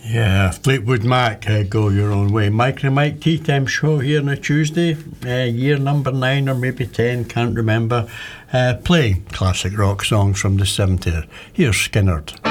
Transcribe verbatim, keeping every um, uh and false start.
Yeah, Fleetwood Mac, uh, Go Your Own Way. Mike and Mike Tea Time Show here on a Tuesday, uh, year number nine or maybe ten, can't remember. Uh, playing classic rock songs from the seventies. Here's Skinnerd.